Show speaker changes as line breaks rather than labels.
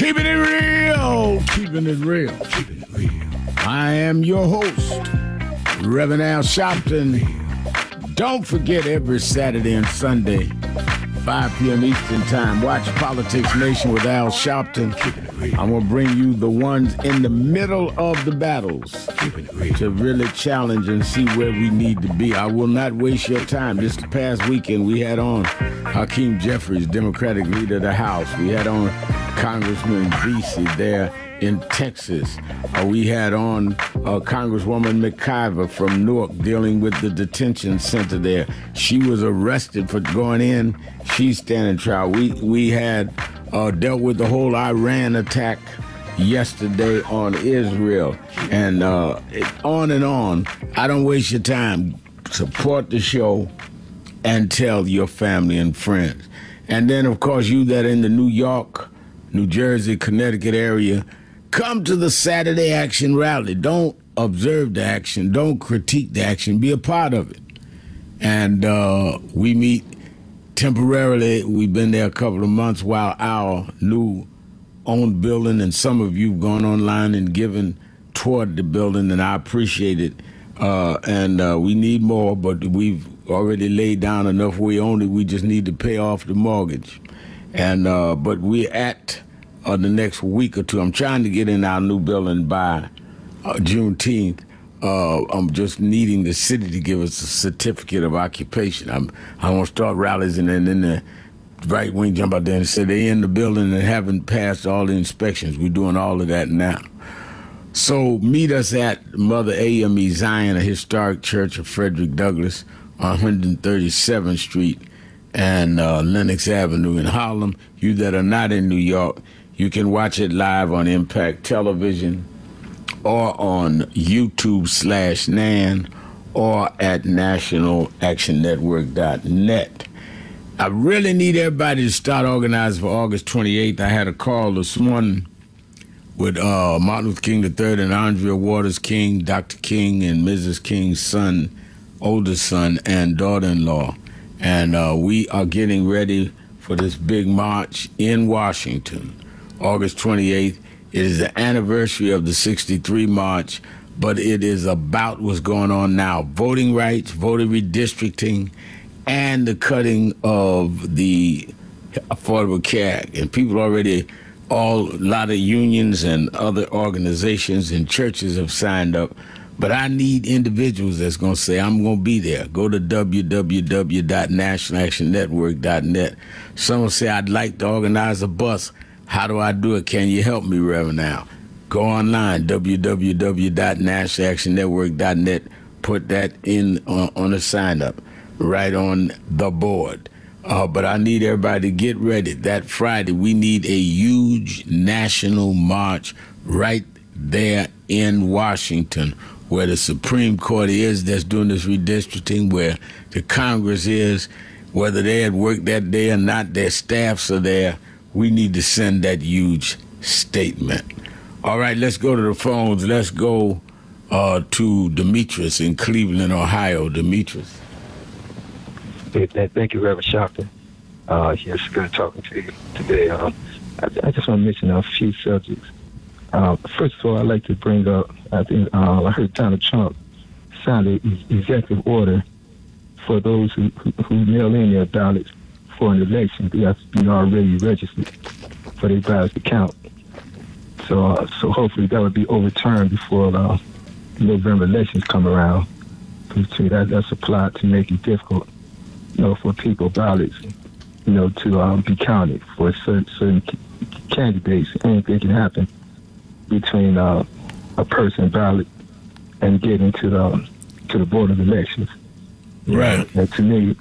Keeping it real, keeping it real, keeping it real. I am your host, Reverend Al Sharpton. Don't forget every Saturday and Sunday, 5 p.m. Eastern Time, watch Politics Nation with Al Sharpton. I'm going to bring you the ones in the middle of the battles to really challenge and see where we need to be. I will not waste your time. This past weekend, we had on Hakeem Jeffries, Democratic leader of the House. We had on Congressman Vesey there in Texas. We had on Congresswoman McIver from Newark dealing with the detention center there. She was arrested for going in. She's standing trial. We had dealt with the whole Iran attack yesterday on Israel, and on and on. I don't waste your time. Support the show and tell your family and friends. And then, of course, you that in the New York, New Jersey, Connecticut area, come to the Saturday Action Rally. Don't observe the action. Don't critique the action. Be a part of it. And we meet temporarily. We've been there a couple of months while our new owned building, and some of you have gone online and given toward the building, and I appreciate it. And we need more, but we've already laid down enough. We own it. We just need to pay off the mortgage. And but we're at the next week or two. I'm trying to get in our new building by Juneteenth. I'm just needing the city to give us a certificate of occupation. I want to start rallies, and then the right wing jump out there and say they're in the building and haven't passed all the inspections. We're doing all of that now. So meet us at Mother AME Zion, a historic church of Frederick Douglass on 137th Street and Lenox Avenue in Harlem. You that are not in New York, you can watch it live on Impact Television or on YouTube/NAN or at nationalactionnetwork.net. I really need everybody to start organizing for August 28th. I had a call this morning with Martin Luther King III and Andrea Waters King, Dr. King and Mrs. King's son, oldest son, and daughter-in-law. And we are getting ready for this big march in Washington, August 28th. It is the anniversary of the 63 march, but it is about what's going on now. Voting rights, voter redistricting, and the cutting of the Affordable Care Act. And people already, a lot of unions and other organizations and churches have signed up. But I need individuals that's going to say, I'm going to be there. Go to www.nationalactionnetwork.net. Someone say, I'd like to organize a bus. How do I do it? Can you help me, Reverend Al? Go online, www.nationalactionnetwork.net. Put that in on a sign-up right on the board. But I need everybody to get ready. That Friday, we need a huge national march right there in Washington, where the Supreme Court is that's doing this redistricting, where the Congress is, whether they're at work that day or not, their staffs are there. We need to send that huge statement. All right, let's go to the phones. Let's go to Demetrius in Cleveland, Ohio. Demetrius.
Thank you, Reverend Sharpton. It's good talking to you today. I just want to mention a few subjects. First of all, I'd like to bring up, I think I heard Donald Trump signed an executive order for those who mail in their ballots for an election. They have to be already registered for their ballots to count. So hopefully that would be overturned before the November elections come around. To that's a plot to make it difficult, for people ballots, to be counted for certain candidates. Anything can happen between a person ballot and getting to the board of elections.
Right.
And to me,